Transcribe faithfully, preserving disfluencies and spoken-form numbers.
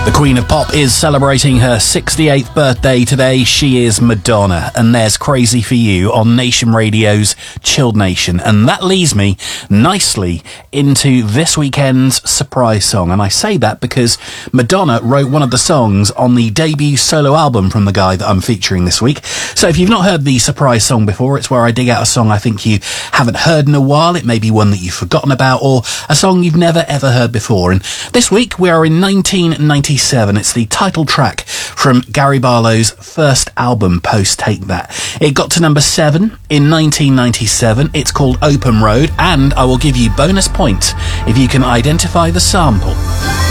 The Queen of Pop is celebrating her sixty-eighth birthday today. She is Madonna, and there's Crazy for You on Nation Radio's Chilled Nation. And that leads me nicely into this weekend's surprise song. And I say that because Madonna wrote one of the songs on the debut solo album from the guy that I'm featuring this week. So if you've not heard the surprise song before, it's where I dig out a song I think you haven't heard in a while. It may be one that you've forgotten about, or a song you've never ever heard before. And this week we are in nineteen ninety-seven. It's the title track from Gary Barlow's first album, Post Take That. It got to number seven in nineteen ninety-seven. It's called Open Road, and I will give you bonus points if you can identify the sample.